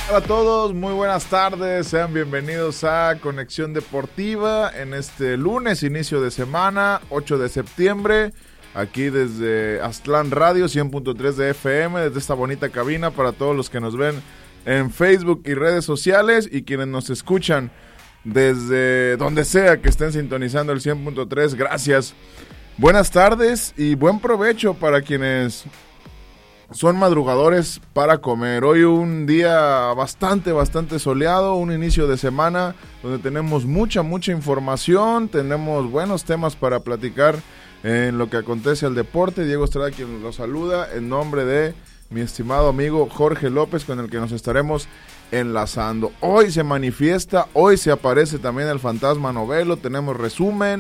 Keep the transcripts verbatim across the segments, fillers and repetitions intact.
Hola a todos, muy buenas tardes, sean bienvenidos a Conexión Deportiva en este lunes, inicio de semana, ocho de septiembre, aquí desde Aztlán Radio, cien punto tres de F M, desde esta bonita cabina para todos los que nos ven en Facebook y redes sociales y quienes nos escuchan desde donde sea que estén sintonizando el cien punto tres, gracias. Buenas tardes y buen provecho para quienes son madrugadores para comer. Hoy un día bastante, bastante soleado, un inicio de semana donde tenemos mucha, mucha información, tenemos buenos temas para platicar en lo que acontece al deporte. Diego Estrada quien los saluda en nombre de mi estimado amigo Jorge López, con el que nos estaremos enlazando. Hoy se manifiesta, hoy se aparece también el fantasma Novelo, tenemos resumen,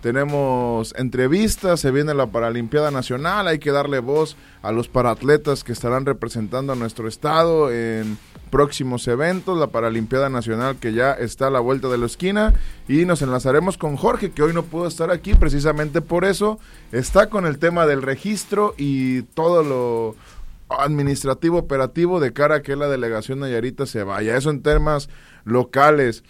tenemos entrevistas, se viene la Paralimpiada Nacional, hay que darle voz a los paratletas que estarán representando a nuestro estado en próximos eventos, la Paralimpiada Nacional que ya está a la vuelta de la esquina, y nos enlazaremos con Jorge, que hoy no pudo estar aquí, precisamente por eso está con el tema del registro y todo lo administrativo operativo de cara a que la delegación nayarita se vaya. Eso en temas locales.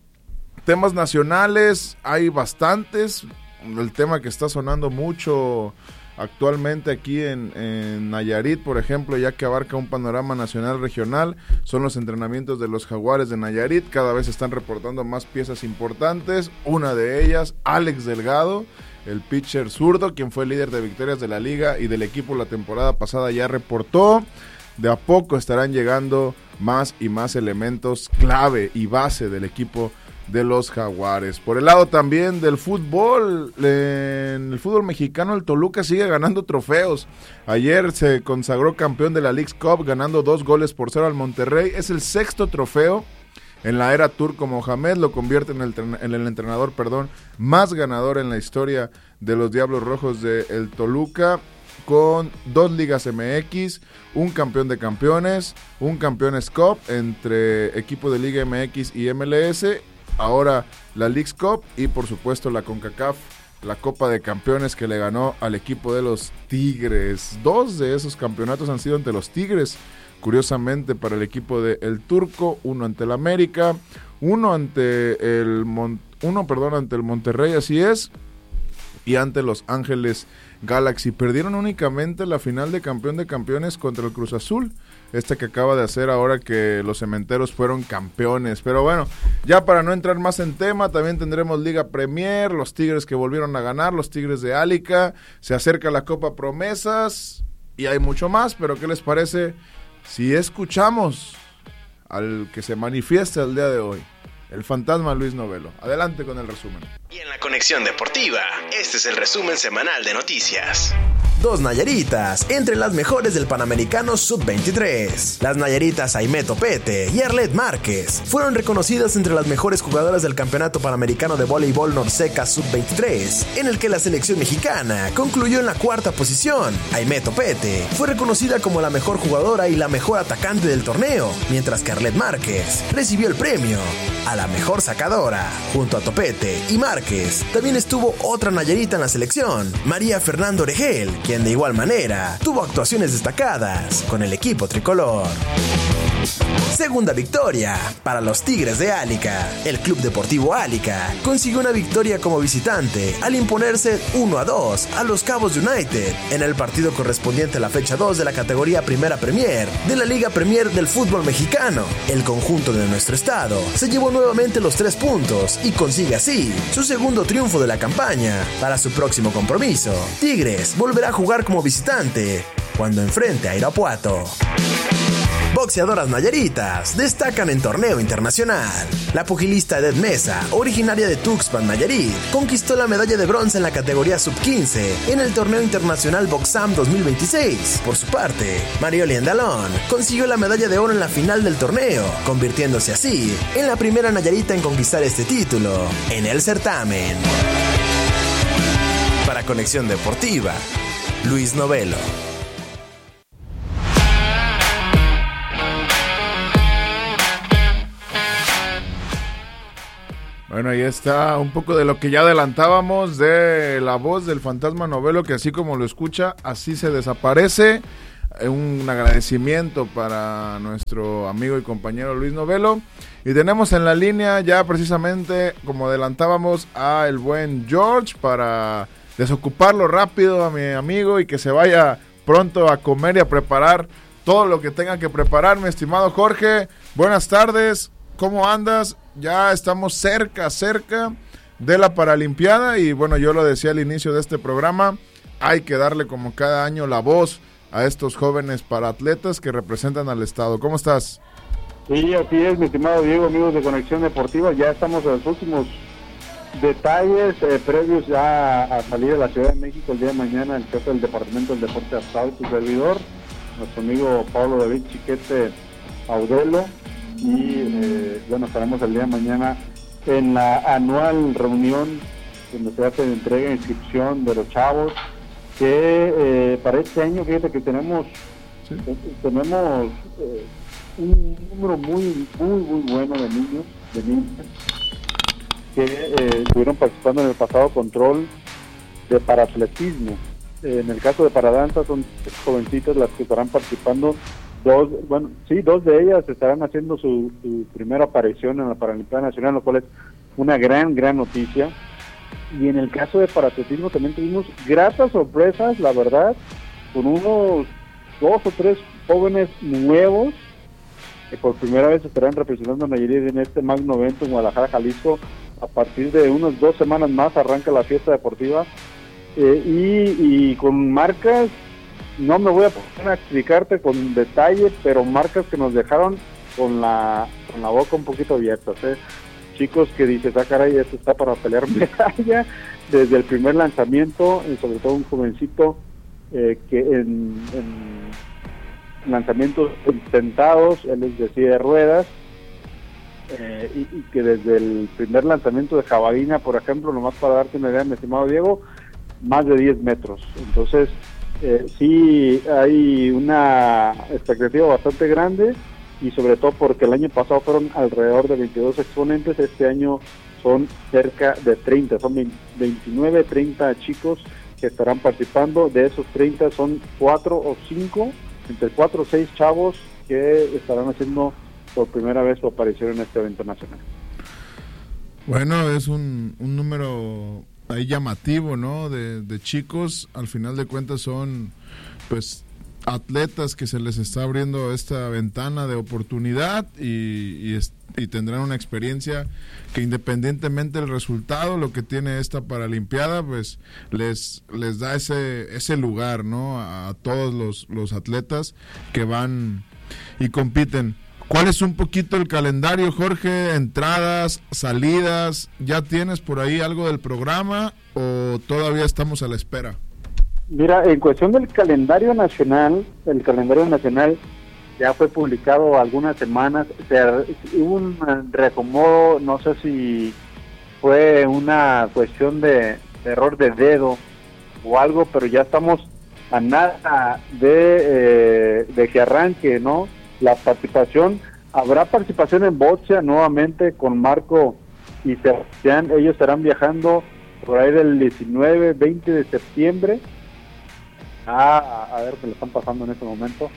Temas nacionales, hay bastantes. El tema que está sonando mucho actualmente aquí en, en Nayarit, por ejemplo, ya que abarca un panorama nacional regional, son los entrenamientos de los Jaguares de Nayarit. Cada vez están reportando más piezas importantes. Una de ellas, Alex Delgado, el pitcher zurdo, quien fue líder de victorias de la liga y del equipo la temporada pasada, ya reportó. De a poco estarán llegando más y más elementos clave y base del equipo de los Jaguares. Por el lado también del fútbol, en el fútbol mexicano, el Toluca sigue ganando trofeos. Ayer se consagró campeón de la Leagues Cup ganando dos goles por cero al Monterrey. Es el sexto trofeo en la era Turco Mohamed, lo convierte en el, en el entrenador perdón, más ganador en la historia de los Diablos Rojos de el Toluca, con dos ligas M X, un campeón de campeones, un campeones Cup entre equipo de Liga M X y M L S, ahora la Leagues Cup y por supuesto la CONCACAF, la Copa de Campeones que le ganó al equipo de los Tigres. Dos de esos campeonatos han sido ante los Tigres, curiosamente para el equipo de El Turco, uno ante el América, uno ante el Mon- uno, perdón, ante el Monterrey, así es, y ante Los Ángeles Galaxy. Perdieron únicamente la final de campeón de campeones contra el Cruz Azul, este que acaba de hacer ahora que los Cementeros fueron campeones. Pero bueno, ya para no entrar más en tema, también tendremos Liga Premier, los Tigres que volvieron a ganar, los Tigres de Álica, se acerca la Copa Promesas y hay mucho más. Pero ¿qué les parece si escuchamos al que se manifiesta el día de hoy, el fantasma Luis Novelo? Adelante con el resumen. Y en la Conexión Deportiva, este es el resumen semanal de noticias. Dos nayaritas entre las mejores del Panamericano sub veintitrés. Las nayaritas Aimé Topete y Arlet Márquez fueron reconocidas entre las mejores jugadoras del Campeonato Panamericano de Voleibol Norseca sub veintitrés, en el que la selección mexicana concluyó en la cuarta posición. Aimé Topete fue reconocida como la mejor jugadora y la mejor atacante del torneo, mientras que Arlet Márquez recibió el premio a la mejor sacadora. Junto a Topete y Márquez también estuvo otra nayarita en la selección, María Fernanda Oregel, quien de igual manera tuvo actuaciones destacadas con el equipo tricolor. Segunda victoria para los Tigres de Álica. El Club Deportivo Álica consiguió una victoria como visitante al imponerse uno a dos a los Cabos United en el partido correspondiente a la fecha dos de la categoría Primera Premier de la Liga Premier del fútbol mexicano. El conjunto de nuestro estado se llevó nuevamente los tres puntos y consigue así su segundo triunfo de la campaña. Para su próximo compromiso, Tigres volverá a jugar como visitante cuando enfrente a Irapuato. Boxeadoras nayaritas destacan en torneo internacional. La pugilista Edeth Mesa, originaria de Tuxpan, Nayarit, conquistó la medalla de bronce en la categoría sub quince en el torneo internacional Boxam dos mil veintiséis. Por su parte, Marioli Andalón consiguió la medalla de oro en la final del torneo, convirtiéndose así en la primera nayarita en conquistar este título en el certamen. Para Conexión Deportiva, Luis Novelo. Bueno, ahí está un poco de lo que ya adelantábamos de la voz del fantasma Novelo, que así como lo escucha, así se desaparece. un agradecimiento para nuestro amigo y compañero Luis Novelo. Y tenemos en la línea ya precisamente, como adelantábamos, a el buen George para desocuparlo rápido a mi amigo y que se vaya pronto a comer y a preparar todo lo que tenga que preparar. Mi estimado Jorge, buenas tardes, ¿cómo andas? Ya estamos cerca, cerca de la Paralimpiada y bueno, yo lo decía al inicio de este programa, hay que darle como cada año la voz a estos jóvenes paraatletas que representan al estado. ¿Cómo estás? Sí, así es, mi estimado Diego, amigos de Conexión Deportiva. Ya estamos en los últimos detalles eh, previos ya a, a salir de la Ciudad de México el día de mañana. El jefe del Departamento del Deporte Astral, tu servidor, nuestro amigo Pablo David Chiquete Audelo. Y eh, bueno, estaremos el día de mañana en la anual reunión donde se hace la entrega e inscripción de los chavos. Que eh, para este año, fíjate que tenemos ¿Sí? eh, tenemos eh, un número muy muy muy bueno de niños, de niñas que eh, estuvieron participando en el pasado control de paraatletismo. Eh, en el caso de paradanza son jovencitas las que estarán participando. Dos, bueno, sí, dos de ellas estarán haciendo su, su primera aparición en la Paralimpiada Nacional, lo cual es una gran gran noticia. Y en el caso de paraatletismo también tuvimos gratas sorpresas, la verdad, con unos dos o tres jóvenes nuevos que por primera vez estarán representando a Nayarit en este magno evento en Guadalajara, Jalisco. A partir de unas dos semanas más arranca la fiesta deportiva eh, y, y con marcas, no me voy a poner a explicarte con detalle, pero marcas que nos dejaron con la, con la boca un poquito abierta, ¿eh? Chicos que dices, ah caray, esto está para pelear medalla desde el primer lanzamiento, y sobre todo un jovencito eh, que en, en lanzamientos intentados, él es de silla de ruedas, eh, y, y que desde el primer lanzamiento de jabalina, por ejemplo, nomás para darte una idea, mi estimado Diego, más de diez metros. Entonces, eh, sí hay una expectativa bastante grande, y sobre todo porque el año pasado fueron alrededor de veintidós exponentes, este año son cerca de treinta, son veintinueve, treinta chicos que estarán participando. De esos treinta son cuatro o cinco, entre cuatro o seis chavos que estarán haciendo por primera vez su aparición en este evento nacional. Bueno, es un, un número ahí llamativo, ¿no? De, de chicos, al final de cuentas son pues atletas que se les está abriendo esta ventana de oportunidad y, y, y tendrán una experiencia que independientemente del resultado, lo que tiene esta Paralimpiada, pues les les da ese ese lugar, ¿no? A, a todos los, los atletas que van y compiten. ¿Cuál es un poquito el calendario, Jorge? Entradas, salidas, ¿ya tienes por ahí algo del programa o todavía estamos a la espera? Mira, en cuestión del calendario nacional, el calendario nacional ya fue publicado algunas semanas, se, hubo un reacomodo, no sé si fue una cuestión de, de error de dedo o algo, pero ya estamos a nada de, eh, de que arranque, ¿no? La participación, habrá participación en boxea nuevamente con Marco y Sebastián, ellos estarán viajando por ahí del diecinueve, veinte de septiembre. Ah, a ver qué le están pasando en este momento.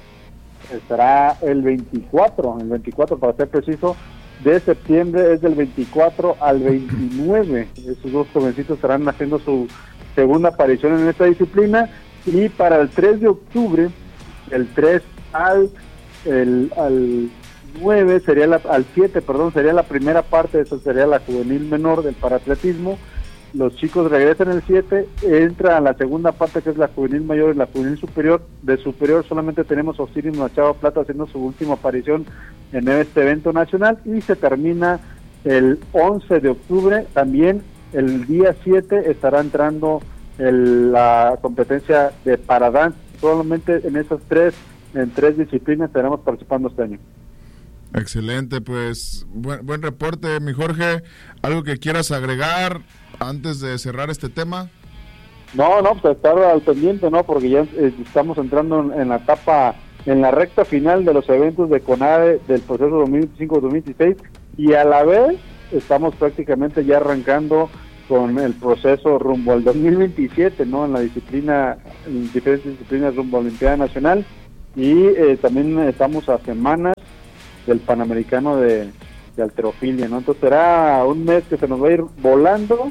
Estará el veinticuatro, el veinticuatro para ser preciso, de septiembre, es del veinticuatro al veintinueve. Esos dos jovencitos estarán haciendo su segunda aparición en esta disciplina. Y para el tres de octubre, el tres al, el, al nueve, sería la, al siete, perdón, sería la primera parte, eso sería la juvenil menor del paraatletismo. Los chicos regresan el siete, entra a la segunda parte que es la juvenil mayor y la juvenil superior. De superior solamente tenemos a Osiris Machado Plata haciendo su última aparición en este evento nacional y se termina el once de octubre. También el día siete estará entrando el, la competencia de paradanza. Solamente en esas tres, en tres disciplinas estaremos participando este año. Excelente, pues buen, buen reporte, mi Jorge. ¿Algo que quieras agregar antes de cerrar este tema? No, no, pues estar al pendiente, ¿no? Porque ya eh, estamos entrando en, en la etapa, en la recta final de los eventos de CONADE del proceso dos mil veinticinco dos mil veintiséis y a la vez estamos prácticamente ya arrancando con el proceso rumbo al dos mil veintisiete, ¿no? En la disciplina, en diferentes disciplinas rumbo a la Olimpiada Nacional, y eh, también estamos a semanas del Panamericano de, de halterofilia, ¿no? Entonces será un mes que se nos va a ir volando,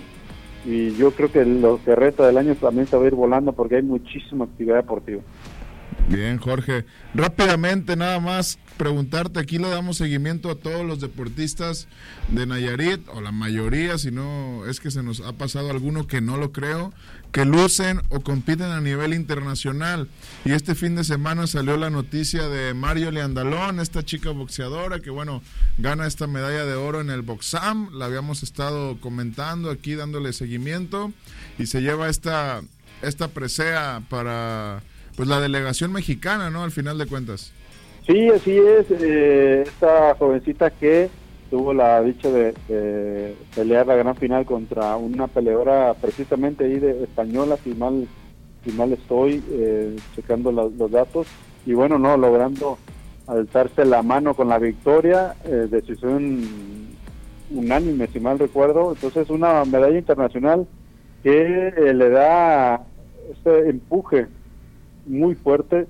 y yo creo que lo que resta del año también se va a ir volando porque hay muchísima actividad deportiva. Bien, Jorge. Rápidamente, nada más preguntarte, aquí le damos seguimiento a todos los deportistas de Nayarit, o la mayoría, si no es que se nos ha pasado alguno que no lo creo, que lucen o compiten a nivel internacional. Y este fin de semana salió la noticia de Mario Leandalón, esta chica boxeadora que, bueno, gana esta medalla de oro en el Boxam, la habíamos estado comentando aquí, dándole seguimiento, y se lleva esta, esta presea para... pues la delegación mexicana, ¿no? Al final de cuentas. Sí, así es. Eh, esta jovencita que tuvo la dicha de, de pelear la gran final contra una peleadora precisamente ahí de española, si mal, si mal estoy eh, checando la, los datos, y bueno, no, logrando alzarse la mano con la victoria, eh, decisión unánime, si mal recuerdo. Entonces, una medalla internacional que eh, le da ese empuje muy fuerte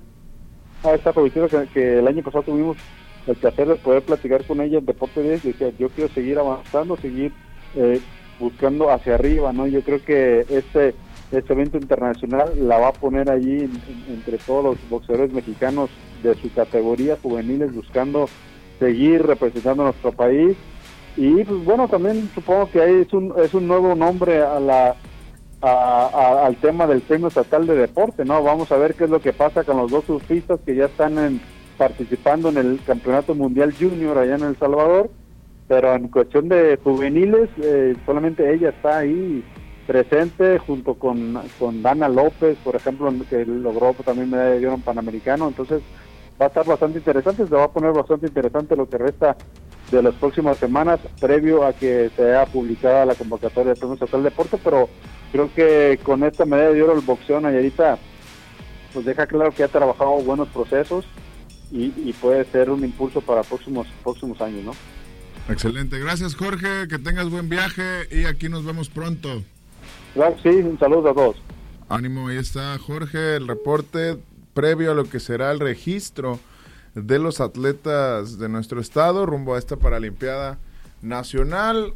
a esta jovencita que, que el año pasado tuvimos el placer de poder platicar con ella en Deporte diez, y decía, yo quiero seguir avanzando, seguir eh, buscando hacia arriba, ¿no? Yo creo que este este evento internacional la va a poner allí en, en, entre todos los boxeadores mexicanos de su categoría juveniles, buscando seguir representando a nuestro país. Y pues bueno, también supongo que ahí es un, es un nuevo nombre a la A, a, al tema del Premio Estatal de Deporte, ¿no? Vamos a ver qué es lo que pasa con los dos surfistas que ya están en, participando en el Campeonato Mundial Junior allá en El Salvador, pero en cuestión de juveniles, eh, solamente ella está ahí presente junto con, con Dana López, por ejemplo, que logró también medalla de oro en Panamericano. Entonces va a estar bastante interesante, se va a poner bastante interesante lo que resta de las próximas semanas, previo a que sea publicada la convocatoria del Premio Estatal de Deporte. Pero creo que con esta medalla de oro el boxeo Nayarita pues deja claro que ha trabajado buenos procesos y, y puede ser un impulso para próximos próximos años, ¿no? Excelente, gracias Jorge, que tengas buen viaje y aquí nos vemos pronto. Claro, sí, un saludo a todos. Ánimo, ahí está Jorge, el reporte previo a lo que será el registro de los atletas de nuestro estado rumbo a esta Paralimpiada Nacional.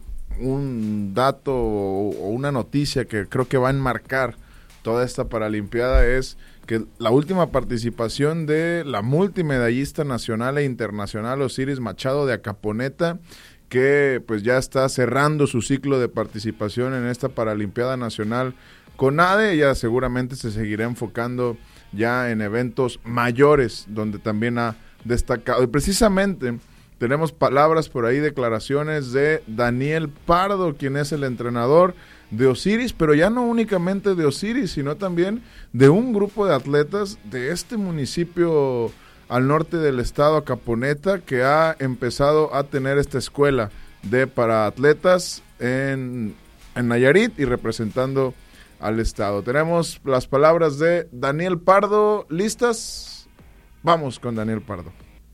Un dato o una noticia que creo que va a enmarcar toda esta Paralimpiada es que la última participación de la multimedallista nacional e internacional Osiris Machado de Acaponeta, que pues ya está cerrando su ciclo de participación en esta Paralimpiada Nacional con A D E. Ella seguramente se seguirá enfocando ya en eventos mayores donde también ha destacado. Y precisamente tenemos palabras por ahí, declaraciones de Daniel Pardo, quien es el entrenador de Osiris, pero ya no únicamente de Osiris, sino también de un grupo de atletas de este municipio al norte del estado, Acaponeta, que ha empezado a tener esta escuela de para atletas en, en Nayarit y representando al estado. Tenemos las palabras de Daniel Pardo, ¿listas? Vamos con Daniel Pardo.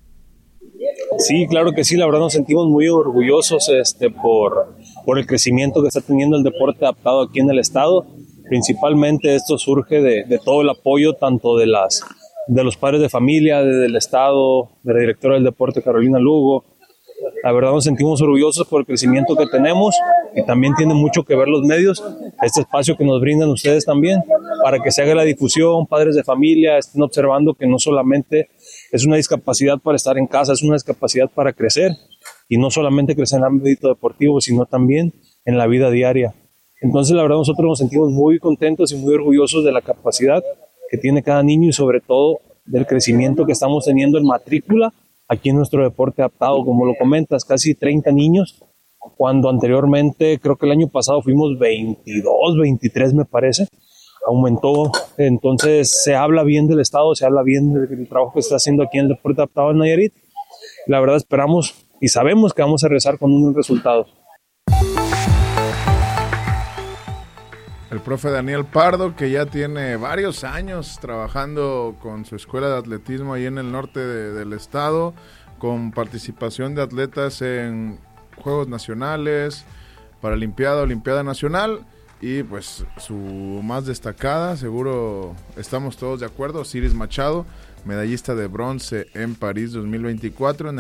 Sí, claro que sí, la verdad nos sentimos muy orgullosos este, por, por el crecimiento que está teniendo el deporte adaptado aquí en el estado. Principalmente esto surge de, de todo el apoyo tanto de, las, de los padres de familia, de, del estado, de la directora del deporte Carolina Lugo. La verdad nos sentimos orgullosos por el crecimiento que tenemos y también tiene mucho que ver los medios, este espacio que nos brindan ustedes también, para que se haga la difusión, padres de familia estén observando que no solamente es una discapacidad para estar en casa, es una discapacidad para crecer, y no solamente crecer en el ámbito deportivo, sino también en la vida diaria. Entonces la verdad nosotros nos sentimos muy contentos y muy orgullosos de la capacidad que tiene cada niño y sobre todo del crecimiento que estamos teniendo en matrícula aquí en nuestro deporte adaptado. Como lo comentas, casi treinta niños, cuando anteriormente creo que el año pasado fuimos veintidós, veintitrés me parece, aumentó. Entonces se habla bien del estado, se habla bien del trabajo que se está haciendo aquí en el deporte adaptado en Nayarit. La verdad esperamos y sabemos que vamos a regresar con un buen resultado. El profe Daniel Pardo, que ya tiene varios años trabajando con su escuela de atletismo ahí en el norte de, del estado, con participación de atletas en Juegos Nacionales, Paralimpiada, Olimpiada Nacional. Y pues su más destacada, seguro estamos todos de acuerdo, Osiris Machado, medallista de bronce en París dos mil veinticuatro en